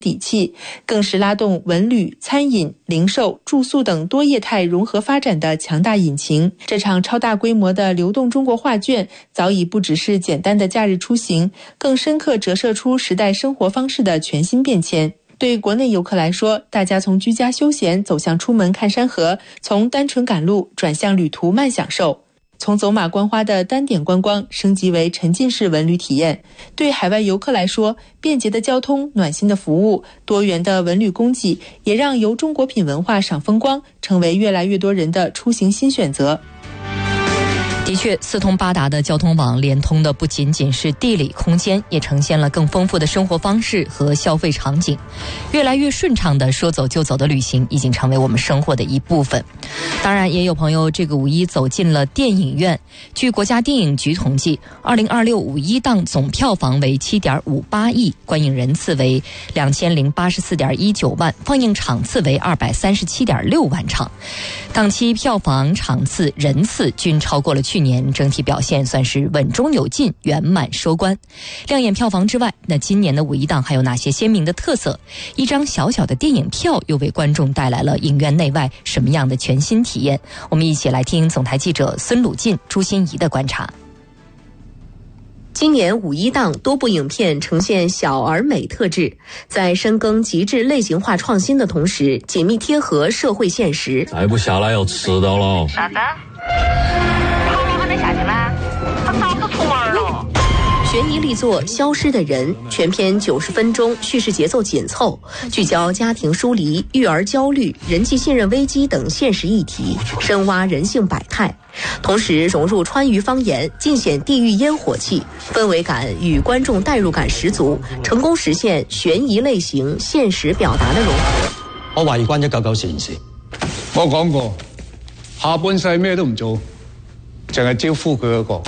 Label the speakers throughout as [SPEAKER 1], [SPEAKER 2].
[SPEAKER 1] 底气，更是拉动文旅、餐饮、零售、住宿等多业态融合发展的强大引擎。这场超大规模的流动中国画卷早已不只是简单的假日出行，更深刻折射出时代生活方式的全新变迁。对国内游客来说，大家从居家休闲走向出门看山河，从单纯赶路转向旅途慢享受，从走马观花的单点观光升级为沉浸式文旅体验。对海外游客来说，便捷的交通、暖心的服务、多元的文旅供给，也让游中国品文化赏风光成为越来越多人的出行新选择。
[SPEAKER 2] 的确，四通八达的交通网连通的不仅仅是地理空间，也呈现了更丰富的生活方式和消费场景。越来越顺畅的说走就走的旅行已经成为我们生活的一部分。当然，也有朋友这个五一走进了电影院。据国家电影局统计，2026五一档总票房为 7.58 亿，观影人次为 2084.19 万，放映场次为 237.6 万场。档期票房、场次、人次均超过了去年，整体表现算是稳中有进，圆满收官。亮眼票房之外，那今年的五一档还有哪些鲜明的特色？一张小小的电影票又为观众带来了影院内外什么样的全新体验？我们一起来听总台记者孙鲁进、朱欣怡的观察。
[SPEAKER 3] 今年五一档多部影片呈现小而美特质，在深耕极致类型化创新的同时，紧密贴合社会现实。
[SPEAKER 4] 再不下来要迟到了。
[SPEAKER 5] 啥子？好了还没下去吗？他早就出门了。
[SPEAKER 3] 悬疑力作《消失的人》，全片90分钟，叙事节奏紧凑，聚焦家庭疏离、育儿焦虑、人际信任危机等现实议题，深挖人性百态，同时融入川渝方言，尽显地域烟火气，氛围感与观众代入感十足，成功实现悬疑类型现实表达的融合。
[SPEAKER 6] 我懷疑關199事件事，我講過，下半世咩都唔做，淨係招呼佢嗰個。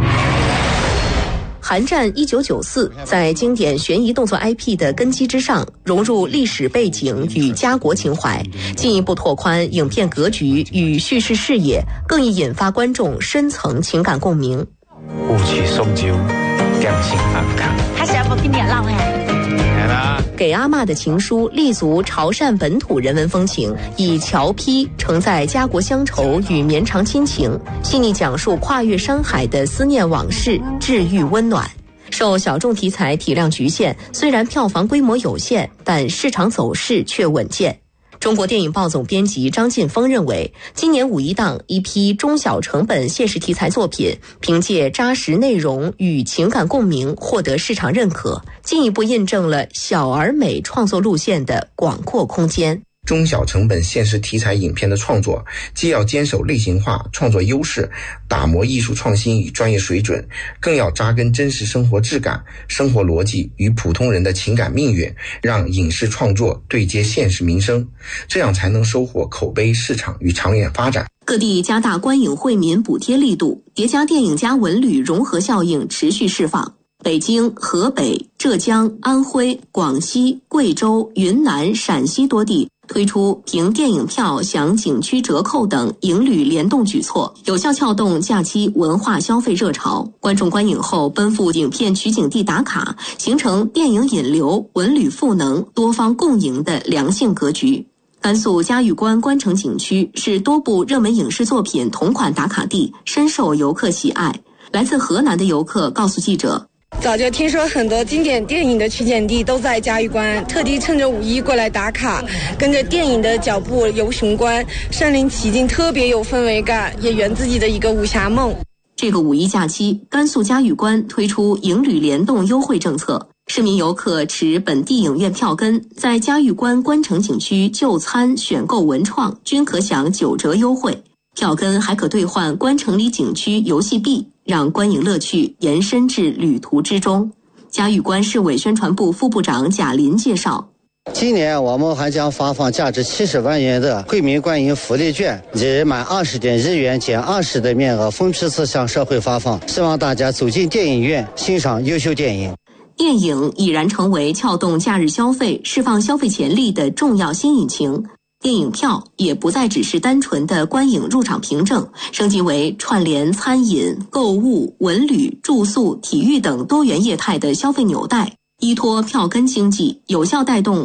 [SPEAKER 3] 寒戰1994在經典懸疑動作 IP 的根基之上，融入歷史背景與家國情懷，進一步拓寬影片格局與敘事視野，更易引發觀眾深層情感共鳴。
[SPEAKER 7] 互取送酒，兩性安康。
[SPEAKER 5] 他是要不給你浪哎。
[SPEAKER 3] 給阿嬷的情書立足潮汕本土人文風情，以僑批承載家國鄉愁與綿長親情，細膩講述跨越山海的思念往事，治癒溫暖。受小眾題材體量局限，雖然票房規模有限，但市場走勢卻穩健。中國電影報總編輯張晉峰認為，今年五一檔一批中小成本現實題材作品，憑借扎實內容與情感共鳴獲得市場認可，進一步印證了小而美創作路線的廣闊空間。
[SPEAKER 8] 中小成本現實題材影片的創作，既要堅守類型化創作優勢，打磨藝術創新與專業水準，更要扎根真實生活質感、生活邏輯與普通人的情感命運，讓影視創作對接現實民生，這樣才能收穫口碑、市場與長遠發展。
[SPEAKER 3] 各地加大觀影惠民補貼力度，疊加電影加文旅融合效應持續釋放。北京、河北、浙江、安徽、廣西、貴州、雲南、陝西多地推出憑電影票享景區折扣等影旅聯動舉措，有效撬動假期文化消費熱潮。觀眾觀影後奔赴影片取景地打卡，形成電影引流、文旅賦能、多方共贏的良性格局。甘肅嘉峪關觀城景區是多部熱門影視作品同款打卡地，深受遊客喜愛。來自河南的遊客告訴記者，
[SPEAKER 9] 早就聽說很多經典電影的取景地都在嘉峪關，特地趁着五一過來打卡，跟着電影的腳步遊雄關，身臨其境，特別有氛圍感，也圓自己的一個武俠夢。
[SPEAKER 3] 這個五一假期，甘肅嘉峪關推出影旅聯動優惠政策，市民遊客持本地影院票根，在嘉峪關觀城景區就餐、選購文創均可享9折優惠，票根還可兌換觀城裡景區遊戲幣，讓觀影樂趣延伸至旅途之中。嘉峪關市委宣傳部副部長賈林介紹，
[SPEAKER 10] 今年我們還將發放價值70萬元的惠民觀影福利券，日滿20點日元減20的面額分批次向社會發放，希望大家走進電影院欣賞優秀電影。
[SPEAKER 3] 電影已然成為撬動假日消費、釋放消費潛力的重要新引擎。電影票也不再只是單純的觀影入場憑證，升級為串聯餐飲、購物、文旅、住宿、體育等多元業態的消費紐帶，依托票根經濟，有效帶動